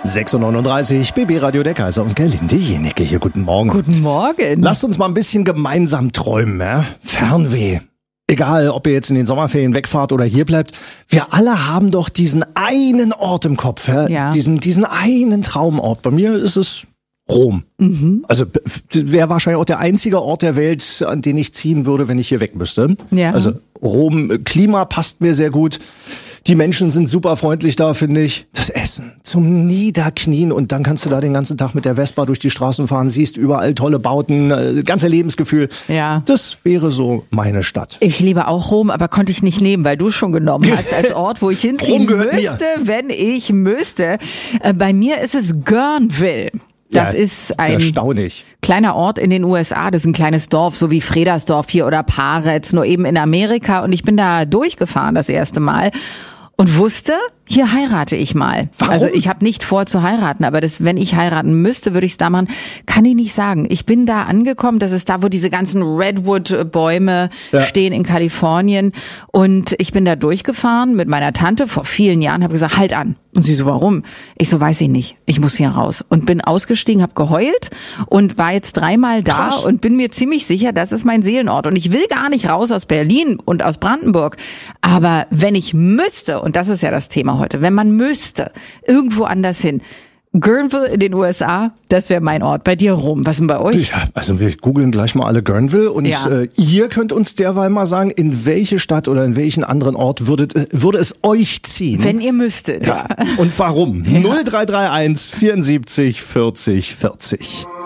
6:39 BB Radio der Kaiser und Gerlinde Jenecke hier. Guten Morgen. Guten Morgen. Lasst uns mal ein bisschen gemeinsam träumen, ja? Fernweh. Egal, ob ihr jetzt in den Sommerferien wegfahrt oder hier bleibt, wir alle haben doch diesen einen Ort im Kopf, ja? Ja. Diesen einen Traumort. Bei mir ist es Rom. Also wäre wahrscheinlich auch der einzige Ort der Welt, an den ich ziehen würde, wenn ich hier weg müsste. Ja. Also Rom, Klima passt mir sehr gut. Die Menschen sind super freundlich da, finde ich. Das Essen zum Niederknien und dann kannst du da den ganzen Tag mit der Vespa durch die Straßen fahren, siehst überall tolle Bauten, ganze Lebensgefühl. Ja. Das wäre so meine Stadt. Ich liebe auch Rom, aber konnte ich nicht nehmen, weil du es schon genommen hast als Ort, wo ich hinziehen Rom gehört müsste, wenn ich müsste. Bei mir ist es Guerneville. Das Ja, ist ein erstaunlich. kleiner Ort in den USA. Das ist ein kleines Dorf, so wie Fredersdorf hier oder Paretz, nur eben in Amerika. Und ich bin da durchgefahren das erste Mal und wusste, hier heirate ich mal. Warum? Also ich habe nicht vor zu heiraten, aber wenn ich heiraten müsste, würde ich es da machen. Kann ich nicht sagen. Ich bin da angekommen, das ist da, wo diese ganzen Redwood-Bäume stehen in Kalifornien. Und ich bin da durchgefahren mit meiner Tante vor vielen Jahren, habe gesagt, halt an. Und sie so, warum? Ich so, weiß ich nicht. Ich muss hier raus. Und bin ausgestiegen, habe geheult und war jetzt 3-mal da. Krass. Und bin mir ziemlich sicher, das ist mein Seelenort. Und ich will gar nicht raus aus Berlin und aus Brandenburg. Aber wenn ich müsste, und das ist ja das Thema heute, wenn man müsste, irgendwo anders hin, Guerneville in den USA, das wäre mein Ort. Bei dir, Rom. Was ist denn bei euch? Ja, also wir googeln gleich mal alle Guerneville und Ja. Ihr könnt uns derweil mal sagen, in welche Stadt oder in welchen anderen Ort würde es euch ziehen? Wenn ihr müsstet. Ja. Und warum? 0331 74 40 40.